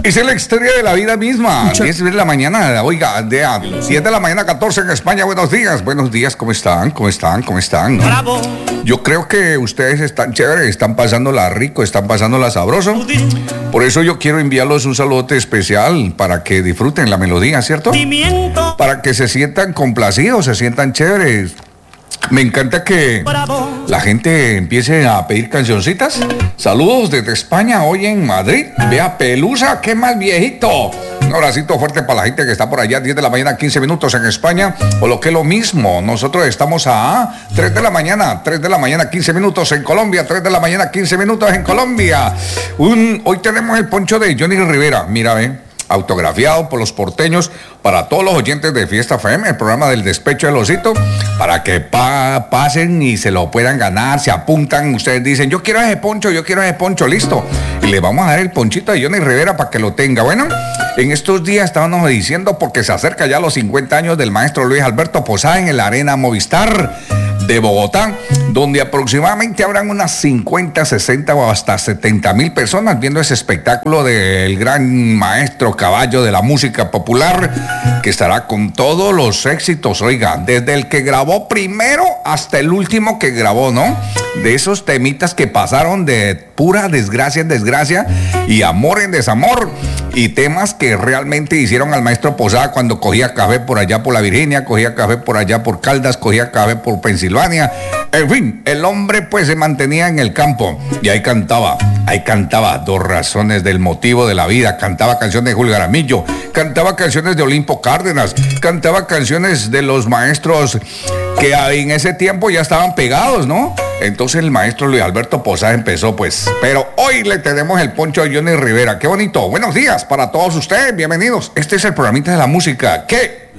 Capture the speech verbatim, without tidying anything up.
Esa es la historia de la vida misma. diez de la mañana, oiga, de a siete de la mañana, catorce en España. Buenos días, buenos días, ¿cómo están? ¿Cómo están? ¿Cómo están? Bravo. Yo creo que ustedes están chéveres, están pasándola rico, están pasándola sabroso. Por eso yo quiero enviarlos un saludote especial para que disfruten la melodía, ¿cierto? Pimiento. Para que se sientan complacidos, se sientan chéveres. Me encanta que Bravo. la gente empiece a pedir cancioncitas. Saludos desde España, hoy en Madrid. Vea, Pelusa, qué más viejito. Un abracito fuerte para la gente que está por allá, diez de la mañana, quince minutos en España. O lo que es lo mismo, nosotros estamos a tres de la mañana, tres de la mañana, quince minutos en Colombia, tres de la mañana, quince minutos en Colombia. Un, hoy tenemos el poncho de Johnny Rivera, mira, ve. Autografiado por los porteños para todos los oyentes de Fiesta F M, el programa del despecho del osito, para que pa pasen y se lo puedan ganar, se apuntan, ustedes dicen, yo quiero ese poncho, yo quiero ese poncho, listo, y le vamos a dar el ponchito de Johnny Rivera para que lo tenga. Bueno, en estos días estábamos diciendo, porque se acerca ya los cincuenta años del maestro Luis Alberto Posada en la Arena Movistar de Bogotá, donde aproximadamente habrán unas cincuenta, sesenta o hasta setenta mil personas viendo ese espectáculo del gran maestro caballo de la música popular, que estará con todos los éxitos, oiga, desde el que grabó primero hasta el último que grabó, ¿no? De esos temitas que pasaron de pura desgracia en desgracia y amor en desamor, y temas que realmente hicieron al maestro Posada cuando cogía café por allá por la Virginia, cogía café por allá por Caldas, cogía café por Pensilvania. En fin, el hombre pues se mantenía en el campo y ahí cantaba, ahí cantaba Dos razones del motivo de la vida, cantaba canciones de Julio Jaramillo, cantaba canciones de Olimpo Cárdenas, cantaba canciones de los maestros que en ese tiempo ya estaban pegados, ¿no? Entonces el maestro Luis Alberto Posada empezó pues, pero hoy le tenemos el poncho a Johnny Rivera, qué bonito. Buenos días para todos ustedes, bienvenidos. Este es el programita de la música, ¿qué?